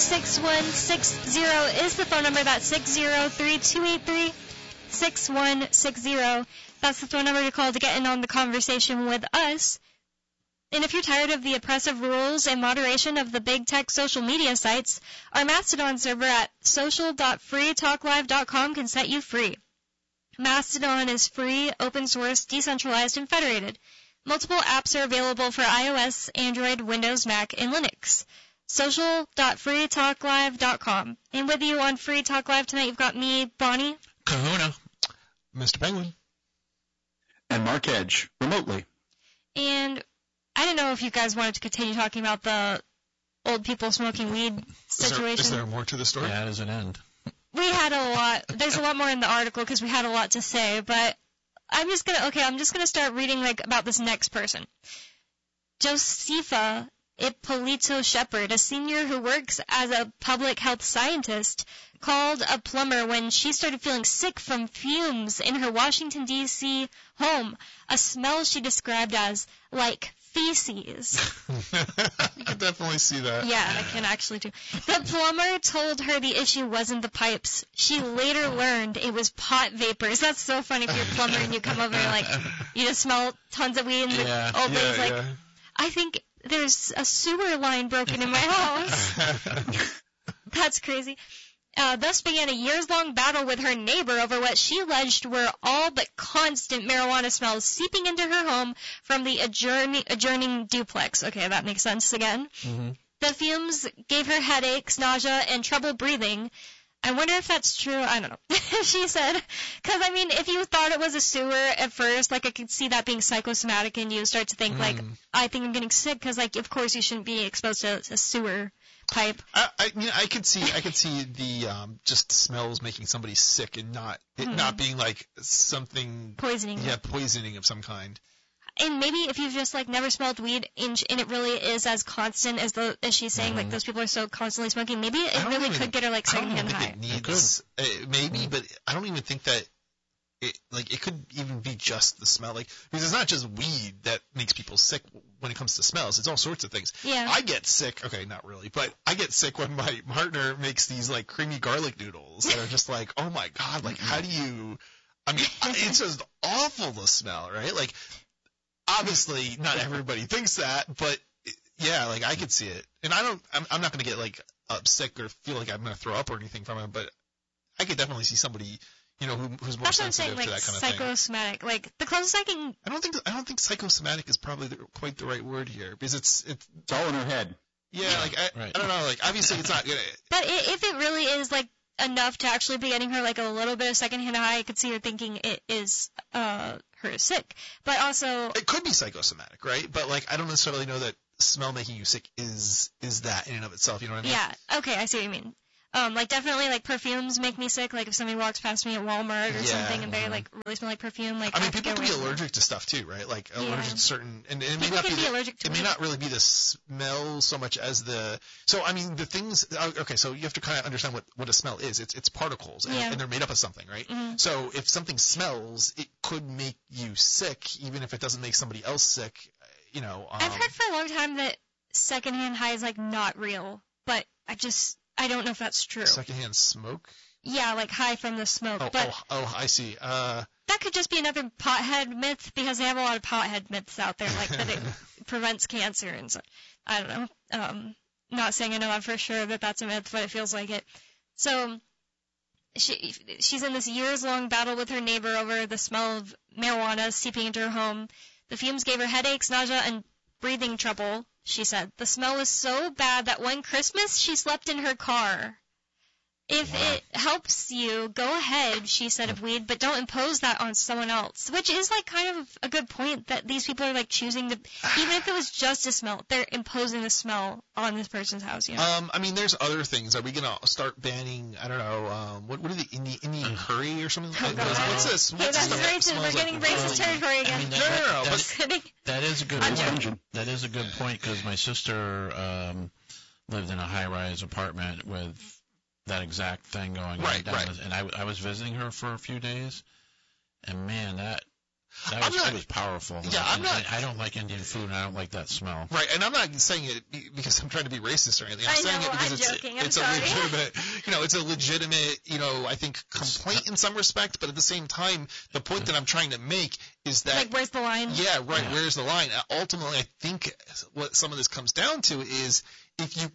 323-6160 is the phone number. That's 603-283-6160. That's the phone number to call to get in on the conversation with us. And if you're tired of the oppressive rules and moderation of the big tech social media sites, our Mastodon server at social.freetalklive.com can set you free. Mastodon is free, open source, decentralized, and federated. Multiple apps are available for iOS, Android, Windows, Mac, and Linux. Social.freetalklive.com. And with you on Free Talk Live tonight, you've got me, Bonnie. Kahuna. Mr. Penguin. And Mark Edge, remotely. And I don't know if you guys wanted to continue talking about the old people smoking weed situation. Is there more to the story? Yeah, there's an end. We had a lot. There's a lot more in the article because we had a lot to say, but I'm just gonna start reading about this next person. Josefa Ippolito Shepard, a senior who works as a public health scientist, called a plumber when she started feeling sick from fumes in her Washington, D.C. home, a smell she described as like feces. I can definitely see that. Yeah, I can actually too. The plumber told her the issue wasn't the pipes. She later learned it was pot vapors. That's so funny if you're a plumber and you come over and you just smell tons of weed and the old lady's I think there's a sewer line broken in my house. That's crazy. Thus began a years-long battle with her neighbor over what she alleged were all but constant marijuana smells seeping into her home from the adjoining duplex. Okay, that makes sense again. Mm-hmm. The fumes gave her headaches, nausea, and trouble breathing. I wonder if that's true. I don't know. She said, because, if you thought it was a sewer at first, I could see that being psychosomatic, and you start to think, I think I'm getting sick, because, of course you shouldn't be exposed to a sewer pipe. I could see the just smells making somebody sick and not being something poisoning. Yeah, poisoning of some kind. And maybe if you've just never smelled weed and it really is as constant as she's saying, those people are so constantly smoking, maybe it really could get her secondhand high. It needs maybe, but I don't even think that it could even be just the smell, because it's not just weed that makes people sick when it comes to smells. It's all sorts of things. Yeah. I get sick. Okay, not really, but I get sick when my partner makes these creamy garlic noodles that are just oh my god, how do you? It's just awful to smell, right? Obviously, not everybody thinks that, but yeah, I could see it, and I'm not gonna get sick or feel like I'm gonna throw up or anything from it, but I could definitely see somebody, who's more sensitive to that kind of thing. Psychosomatic, the closest I can. I don't think psychosomatic is probably quite the right word here, because it's all in her head. Yeah, I don't know, obviously it's not gonna. But if it really is enough to actually be getting her a little bit of secondhand high, I could see her thinking it is her sick. But also it could be psychosomatic, right? But I don't necessarily know that smell making you sick is that in and of itself. You know what I mean? Yeah. Okay, I see what you mean. Definitely perfumes make me sick. If somebody walks past me at Walmart or something and they really smell like perfume, people can be allergic to stuff too, right? Allergic to certain, and it may not be allergic to it may not really be the smell so much as the. So the things. Okay, so you have to kind of understand what a smell is. It's particles, and they're made up of something, right? Mm-hmm. So if something smells, it could make you sick, even if it doesn't make somebody else sick. I've heard for a long time that secondhand high is not real, but I don't know if that's true. Secondhand smoke? Yeah, high from the smoke. I see. That could just be another pothead myth, because they have a lot of pothead myths out there, that it prevents cancer and so. I don't know. Not saying I know that for sure that that's a myth, but it feels like it. So she's in this years-long battle with her neighbor over the smell of marijuana seeping into her home. The fumes gave her headaches, nausea, and breathing trouble, she said. The smell was so bad that one Christmas she slept in her car. If it helps you, go ahead, she said of weed, but don't impose that on someone else. Which is kind of a good point, that these people are choosing to, even if it was just a smell, they're imposing the smell on this person's house. There's other things. Are we gonna start banning? I don't know. What are the Indian curry or something? What's this? That's racist. We're getting racist territory again. No. That is a good point. That is a good point, because my sister lived in a high-rise apartment with that exact thing going on. Right. And I was visiting her for a few days, and man, That was powerful. Yeah, I don't like Indian food, and I don't like that smell. Right, and I'm not saying it because I'm trying to be racist or anything. I'm saying it because it's a legitimate, it's a legitimate, I think complaint in some respect. But at the same time, the point that I'm trying to make is that, like, where's the line? Yeah, right. Yeah. Where's the line? Ultimately, I think what some of this comes down to is if you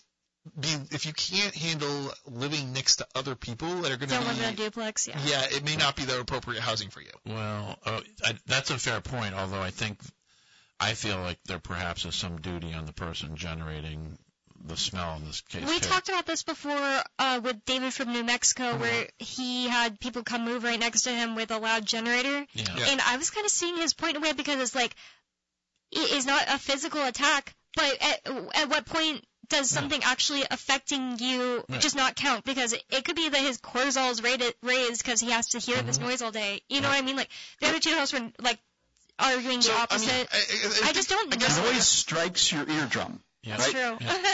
can't handle living next to other people that are going to live in a duplex, yeah, it may not be the appropriate housing for you. Well, that's a fair point, although I feel like there perhaps is some duty on the person generating the smell in this case. We talked about this before with David from New Mexico, where he had people come move right next to him with a loud generator. Yeah. And I was kind of seeing his point away because it's like, it is not a physical attack, but at what point does something actually affecting you just not count? Because it could be that his cortisol is raised because he has to hear this noise all day. You know what I mean? Like, the other two hosts were, like, arguing the opposite. I just don't know. Noise strikes your eardrum. Yeah. That's true. Yeah.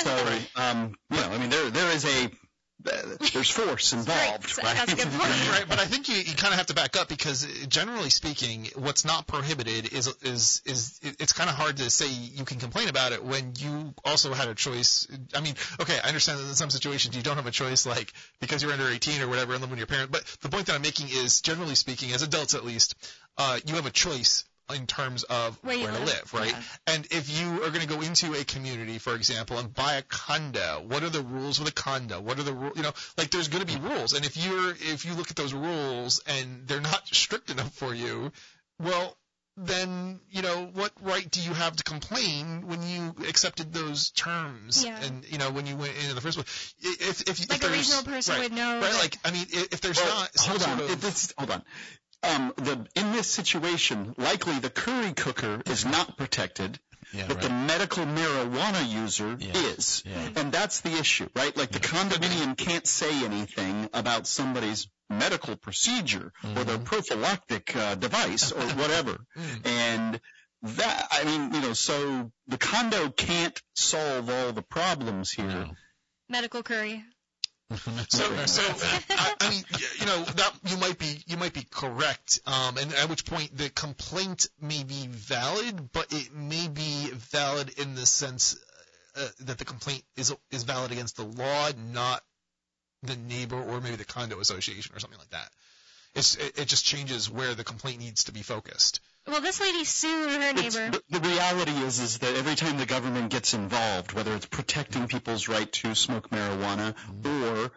So, there is there's force involved. Right? That's a good point. Right, but I think you kind of have to back up because generally speaking, what's not prohibited is it's kind of hard to say you can complain about it when you also had a choice. I mean, okay, I understand that in some situations you don't have a choice, like because you're under 18 or whatever and living with your parent. But the point that I'm making is, generally speaking, as adults at least, you have a choice in terms of where to live, right? Yeah. And if you are going to go into a community, for example, and buy a condo, what are the rules with a condo? What are the rules? There's going to be rules. And if you look at those rules and they're not strict enough for you, well, then, what right do you have to complain when you accepted those terms? Yeah. And, when you went in the first place, if like a reasonable person would know. Right. Like, I mean, if there's not. Hold on. In this situation, likely the curry cooker is not protected, but the medical marijuana user is. Yeah. And that's the issue, right? Like the condominium can't say anything about somebody's medical procedure or their prophylactic device or whatever. And that, so the condo can't solve all the problems here. No. Medical curry. So I mean, that you might be correct, and at which point the complaint may be valid, but it may be valid in the sense that the complaint is valid against the law, not the neighbor or maybe the condo association or something like that. It just changes where the complaint needs to be focused. Well, this lady sued her neighbor. The reality is that every time the government gets involved, whether it's protecting people's right to smoke marijuana or,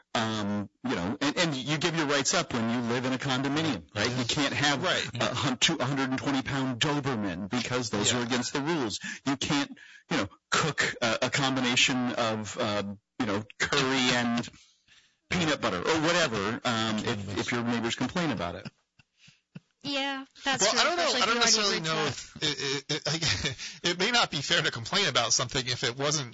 and you give your rights up when you live in a condominium, right? You can't have 120-pound Doberman because those are against the rules. You can't, cook a combination of, curry and peanut butter or whatever if your neighbors complain about it. Yeah, that's true. I don't necessarily know if it may not be fair to complain about something if it wasn't,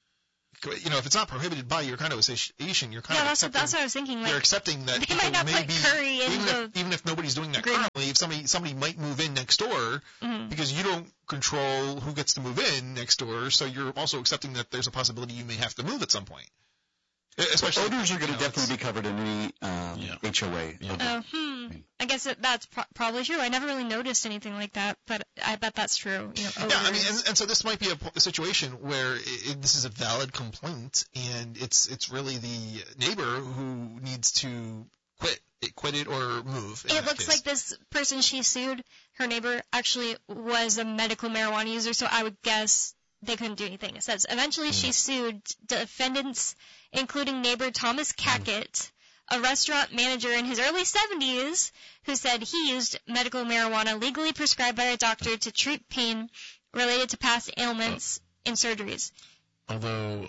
if it's not prohibited by your kind of association, you're kind of accepting. That's what I was thinking. Like, you're accepting that they might not put curry in even if nobody's doing that currently, if somebody might move in next door because you don't control who gets to move in next door, so you're also accepting that there's a possibility you may have to move at some point. Especially, odors are going to definitely be covered in any HOA. Yeah. I guess that's probably true. I never really noticed anything like that, but I bet that's true. I mean, and so this might be a situation where this is a valid complaint, and it's really the neighbor who needs to quit it or move. It looks like this person she sued, her neighbor, actually was a medical marijuana user, so I would guess they couldn't do anything. It says, eventually she sued defendants, including neighbor Thomas Cackett, a restaurant manager in his early 70s, who said he used medical marijuana legally prescribed by a doctor to treat pain related to past ailments and surgeries. Although,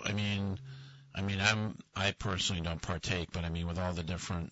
I personally don't partake, but with all the different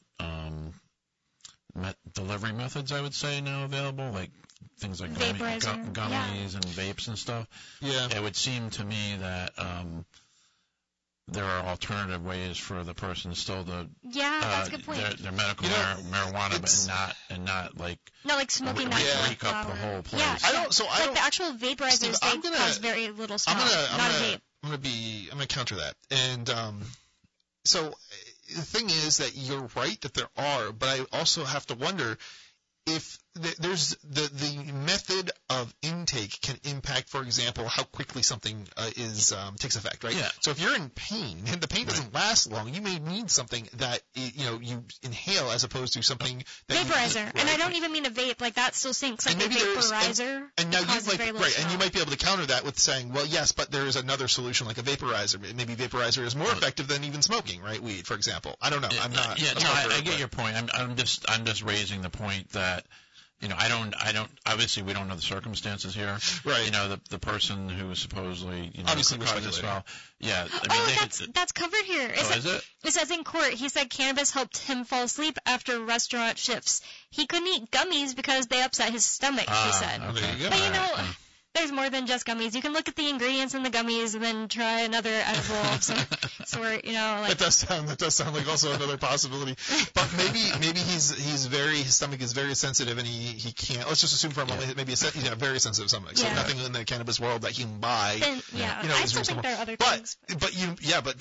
delivery methods, I would say now available, like things like gummies and vapes and stuff. Yeah. It would seem to me that there are alternative ways for the person still to that's a good point. Their medical marijuana, but not like smoking freak up the whole place. Yeah, the actual vaporizers cause very little smell. Not a vape. I'm gonna counter that, and so the thing is that you're right that there are, but I also have to wonder if there's the method of intake can impact, for example, how quickly something takes effect, right? Yeah. So if you're in pain and the pain doesn't last long, you may need something that you inhale as opposed to something that Vaporizer. you eat, right? And I don't even mean a vape. Like, that still stinks. Like, a vaporizer. And now causes very low and you smell. might be able to counter that with saying, well, yes, but there is another solution like a vaporizer. Maybe vaporizer is more effective than even smoking, right? Weed, for example. I don't know. I'm not. Yeah, a no, smoker, I get but- your point. I'm just raising the point that, I don't. Obviously, we don't know the circumstances here. Right. The person who was supposedly, Obviously, we're caught this speculating. well. Yeah. That's covered here. Is it? It says in court, he said cannabis helped him fall asleep after restaurant shifts. He couldn't eat gummies because they upset his stomach, he said. There you go. But there's more than just gummies. You can look at the ingredients in the gummies and then try another edible of some sort, like. That does sound like also another possibility. But maybe his stomach is very sensitive and he can't. Let's just assume for a moment maybe he's a very sensitive stomach. So nothing in the cannabis world that he can buy. Then, I is still reasonable. think there are other But things. but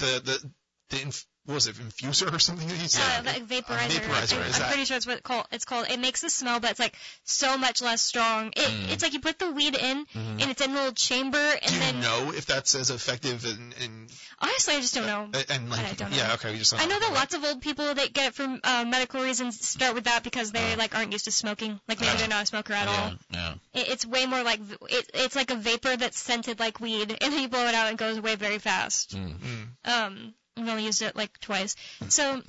what was it, infuser or something that he said? The vaporizer. Vaporizer. I'm pretty sure it's what it's called. It makes the smell, but it's like so much less strong. It's like you put the weed in, and it's in a little chamber, and Do you then. know if that's as effective and Honestly, I just don't know. and I don't know. yeah, okay, we just I know that lots of old people that get it for medical reasons start with that because they aren't used to smoking. Like maybe they're not a smoker at all. Yeah. It's way more like it's like a vapor that's scented like weed, and then you blow it out and it goes away very fast. I've only used it like twice. So,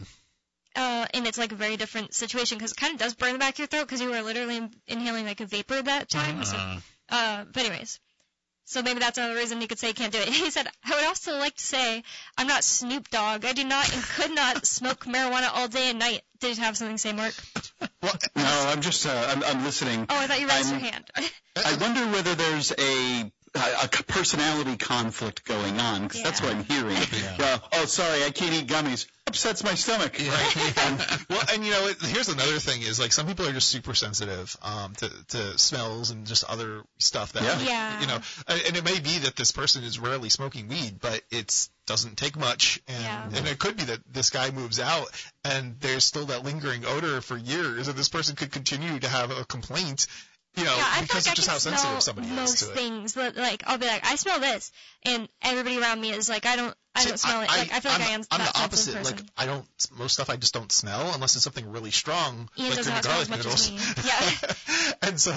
and it's like a very different situation because it kind of does burn the back of your throat because you were literally inhaling like a vapor that time. So, but anyways. So maybe that's another reason you could say you can't do it. He said, I would also like to say I'm not Snoop Dogg. I do not and could not smoke marijuana all day and night. Did you have something to say, Mark? No, I'm just I'm listening. Oh, I thought you raised your hand. I wonder whether there's a personality conflict going on, because that's what I'm hearing. Oh, sorry, I can't eat gummies. Upsets my stomach. Well, and here's another thing is like some people are just super sensitive to smells and just other stuff that and it may be that this person is rarely smoking weed, but it doesn't take much, and it could be that this guy moves out and there's still that lingering odor for years, and this person could continue to have a complaint. Because of just how sensitive somebody is to it. Most things, like I'll be like, I smell this, and everybody around me is like, I don't smell it. Like I feel like I am I'm that the type opposite. of person. Like most stuff I just don't smell unless it's something really strong, Ian like doesn't creamy smell as garlic much as noodles. me. Yeah. And so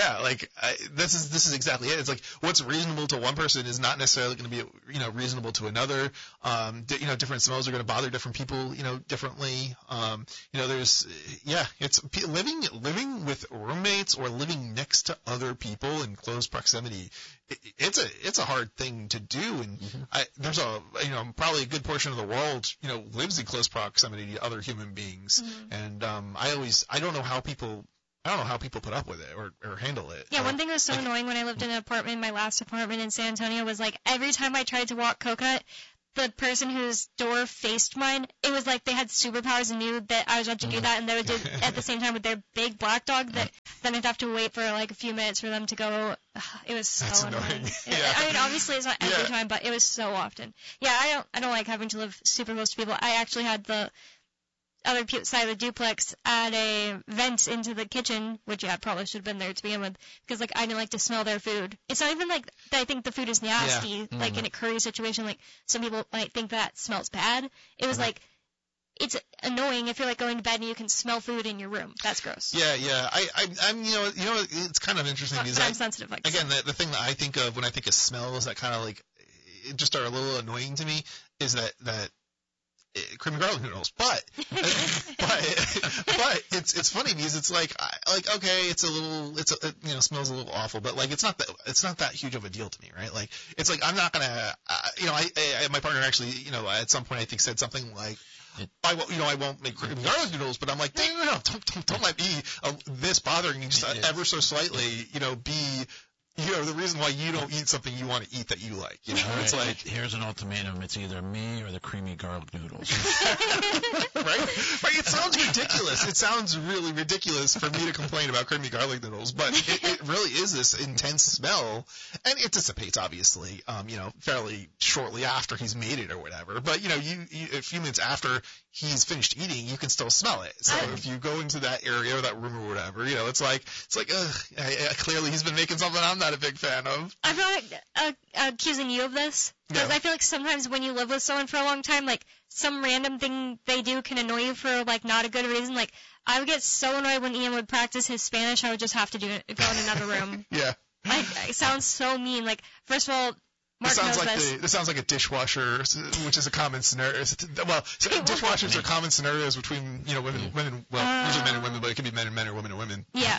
this is exactly it. It's like what's reasonable to one person is not necessarily going to be reasonable to another. Different smells are going to bother different people differently. It's living with roommates or living next to other people in close proximity. It's a hard thing to do, and there's probably a good portion of the world lives in close proximity to other human beings, and I don't know how people put up with it or handle it. Yeah, one thing that was so annoying when I lived in an apartment, my last apartment in San Antonio, was like every time I tried to walk Coconut, the person whose door faced mine, it was like they had superpowers and knew that I was about to do that, and they would do it at the same time with their big black dog that then I'd have to wait for like a few minutes for them to go. It was so annoying. I mean, obviously it's not every time, but it was so often. Yeah, I don't like having to live super close to people. I actually had the other side of the duplex add a vent into the kitchen, which probably should have been there to begin with, because like I didn't like to smell their food. It's not even like that I think the food is nasty, like in a curry situation, like some people might think that smells bad. It was like it's annoying if you're like going to bed and you can smell food in your room. That's gross. Yeah. I'm it's kind of interesting because I'm sensitive. Like again, the thing that I think of when I think of smells that kind of like it just are a little annoying to me is that creamy garlic noodles, but it's funny because it's like okay, it smells a little awful, but like it's not that huge of a deal to me, right? Like it's like I'm not gonna my partner actually at some point I think said something like I won't make creamy garlic noodles, but I'm like no, don't let me this bothering you just ever so slightly be the reason why you don't eat something you want to eat that you like. All It's right, like, here's an ultimatum. It's either me or the creamy garlic noodles. right? It sounds ridiculous. It sounds really ridiculous for me to complain about creamy garlic noodles, but it really is this intense smell, and it dissipates, obviously, fairly shortly after he's made it or whatever. But, you a few minutes after he's finished eating, you can still smell it. So if you go into that area or that room or whatever, it's like, ugh, clearly he's been making something I'm not a big fan of. I'm not accusing you of this, because I feel like sometimes when you live with someone for a long time, like, some random thing they do can annoy you for, like, not a good reason. Like, I would get so annoyed when Ian would practice his Spanish, I would just have to go in another room. Yeah. Like, it sounds so mean. Like, first of all, Mark knows this. This sounds like a dishwasher, which is a common scenario. Well, dishwashers are common scenarios between, women, well, usually men and women, but it could be men and men or women and women. Yeah.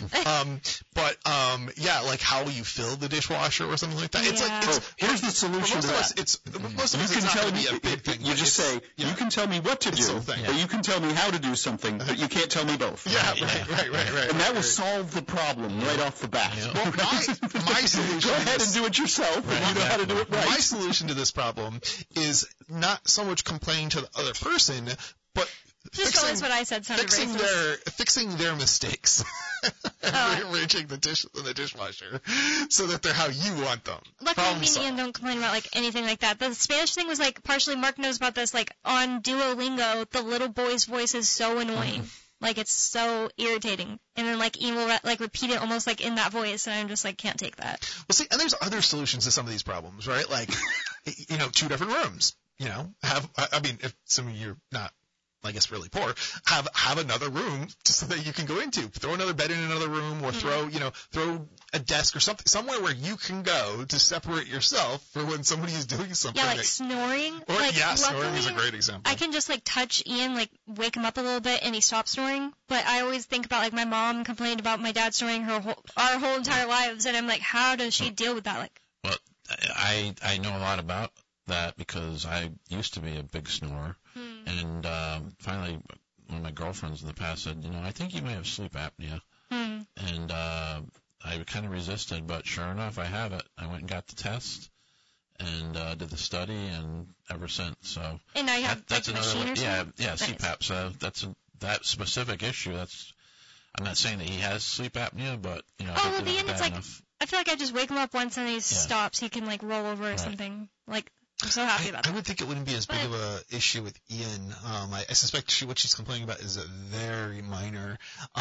Like how you fill the dishwasher or something like that. It's Yeah. Here's the solution to that. Most of us, it's not going to be a big thing. You just say, you can tell me what to do, but you can tell me how to do something, but you can't tell me both. Yeah, right. And that will solve the problem right off the bat. Yeah. Well, my solution Go ahead and do it yourself, and you know how to do it right. My solution to this problem is not so much complaining to the other person, but just realize what I said sounded racist. Fixing their mistakes and rearranging the dish in the dishwasher so that they're how you want them. Luckily, me and Ian don't complain about like anything like that. The Spanish thing was like partially Mark knows about this. Like on Duolingo, the little boy's voice is so annoying. Like it's so irritating. And then like Ian will repeat it almost like in that voice, and I'm just like can't take that. Well, see, and there's other solutions to some of these problems, right? Like, 2 different rooms. If some of you're not, I guess, really poor, have another room so that you can go into. Throw another bed in another room, or throw a desk or something somewhere where you can go to separate yourself for when somebody is doing something. Yeah, like snoring. Snoring is a great example. I can just touch Ian, wake him up a little bit, and he stops snoring. But I always think about my mom complained about my dad snoring our whole entire lives, and I'm like, how does she deal with that? Well, I know a lot about that because I used to be a big snorer. And finally, one of my girlfriends in the past said, I think you may have sleep apnea. And I kind of resisted, but sure enough, I have it. I went and got the test and did the study, and ever since. So and now you have that's another machine or something? Yeah, CPAP. So that specific issue. I'm not saying that he has sleep apnea, but the end, it's enough. I feel like I just wake him up once and he stops. He can roll over or something. I'm so happy about that. I would think it wouldn't be as big of a issue with Ian. I suspect what she's complaining about is very minor.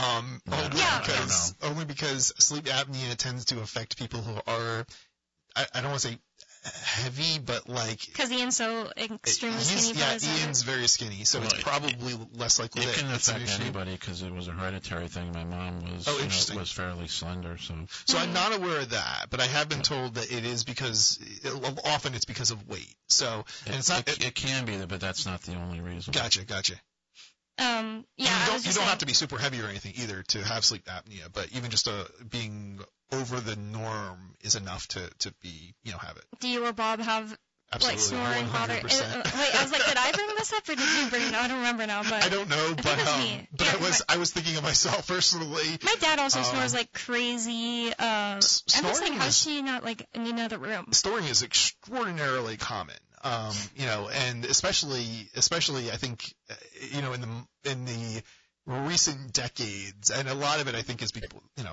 Only because sleep apnea tends to affect people who are, I don't want to say heavy, but because Ian's so extremely skinny. Ian's very skinny, so it's probably less likely it can affect anybody because it was a hereditary thing. My mom was fairly slender, so I'm not aware of that, but I have been told that it is because often it's because of weight. So and it's not. It can be, but that's not the only reason. Gotcha. You don't have to be super heavy or anything either to have sleep apnea, but even just being over the norm is enough to be, have it. Do you or Bob have snoring bother? Wait, I was like, did I bring this up or did you bring it up? I don't remember now, but I don't know, I was thinking of myself personally. My dad also snores like crazy. I'm just like, how is she not in another room? Snoring is extraordinarily common. And especially I think, in the recent decades, and a lot of it I think is people,